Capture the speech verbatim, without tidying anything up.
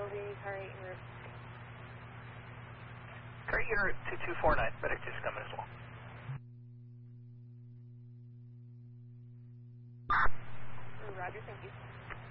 Copy, car eight en route. Car eight en route two two four nine, medic two's coming as well. Roger, thank you.